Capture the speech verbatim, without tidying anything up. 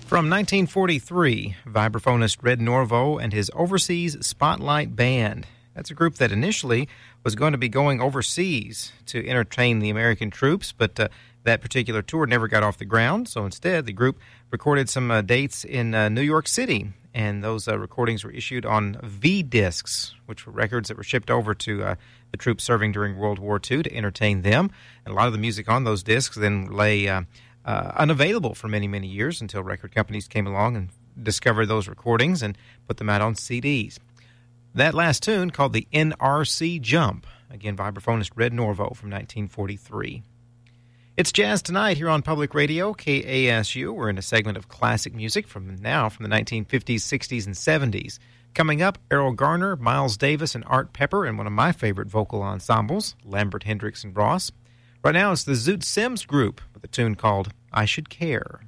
From nineteen forty-three, vibraphonist Red Norvo and his Overseas Spotlight Band. That's a group that initially was going to be going overseas to entertain the American troops, but uh, that particular tour never got off the ground. So instead, the group recorded some uh, dates in uh, New York City, and those uh, recordings were issued on V-discs, which were records that were shipped over to uh, the troops serving during World War Two to entertain them. And a lot of the music on those discs then lay uh, uh, unavailable for many, many years until record companies came along and discovered those recordings and put them out on C Ds. That last tune, called the N R C Jump, again, vibraphonist Red Norvo from nineteen forty-three. It's Jazz Tonight here on Public Radio, K A S U. We're in a segment of classic music from now, from the nineteen fifties, sixties, and seventies. Coming up, Errol Garner, Miles Davis, and Art Pepper, and one of my favorite vocal ensembles, Lambert, Hendricks, and Ross. Right now, it's the Zoot Sims Group with a tune called I Should Care.